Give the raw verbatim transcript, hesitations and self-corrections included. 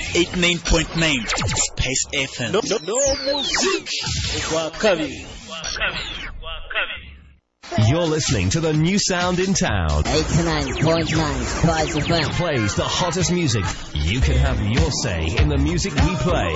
eighty-nine point nine Space F M. No, no, no music. Kwa kabiri. You're listening to the new sound in town. eighty-nine point nine Spice F M Plays the hottest music. You can have your say in the music we play.